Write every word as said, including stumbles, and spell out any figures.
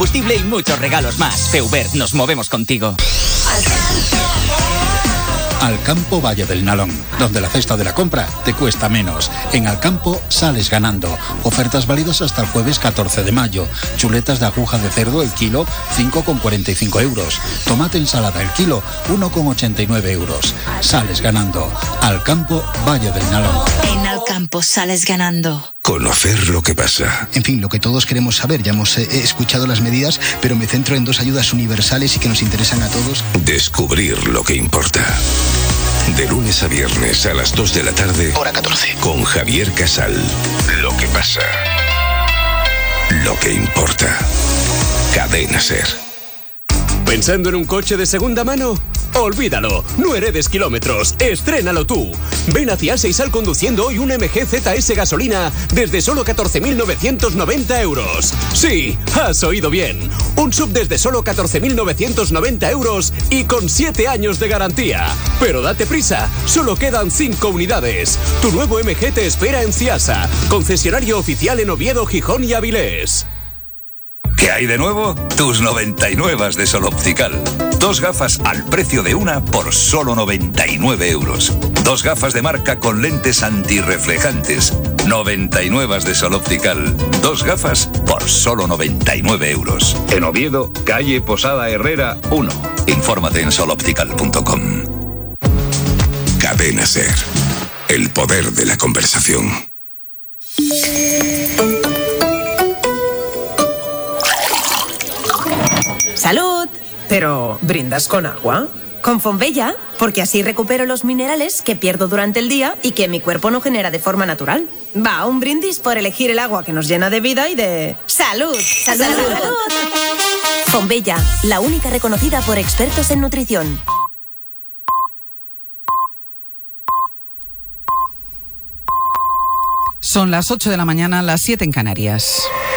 combustible y muchos regalos más. Feubert, nos movemos contigo. Alcampo Valle del Nalón, donde la cesta de la compra te cuesta menos. En Alcampo sales ganando. Ofertas válidas hasta el jueves catorce de mayo. Chuletas de aguja de cerdo el kilo, cinco con cuarenta y cinco euros. Tomate ensalada el kilo, uno con ochenta y nueve euros. Sales ganando. Alcampo Valle del Nalón. En Alcampo sales ganando. Conocer lo que pasa. En fin, lo que todos queremos saber. Ya hemos eh, escuchado las medidas, pero me centro en dos ayudas universales y que nos interesan a todos. Descubrir lo que importa. De lunes a viernes a las dos de la tarde. Hora catorce. Con Javier Casal. Lo que pasa. Lo que importa. Cadena SER. ¿Pensando en un coche de segunda mano? Olvídalo, no heredes kilómetros, estrénalo tú. Ven hacia Asa y sal conduciendo hoy un M G Z S gasolina desde solo catorce mil novecientos noventa euros. Sí, has oído bien. Un sub desde solo catorce mil novecientos noventa euros y con siete años de garantía. Pero date prisa, solo quedan cinco unidades. Tu nuevo M G te espera en Ciasa, concesionario oficial en Oviedo, Gijón y Avilés. ¿Qué hay de nuevo? Tus noventa y nueve de Sol Optical. Dos gafas al precio de una por solo noventa y nueve euros. Dos gafas de marca con lentes antirreflejantes. noventa y nueve de Sol Optical. Dos gafas por solo noventa y nueve euros. En Oviedo, calle Posada Herrera uno. Infórmate en sol optical punto com. Cadena SER. El poder de la conversación. ¡Salud! Pero, ¿brindas con agua? Con Fonbella, porque así recupero los minerales que pierdo durante el día y que mi cuerpo no genera de forma natural. Va, un brindis por elegir el agua que nos llena de vida y de... ¡Salud! ¡Salud! ¡Salud! ¡Salud! Fonbella, la única reconocida por expertos en nutrición. Son las ocho de la mañana, las siete en Canarias.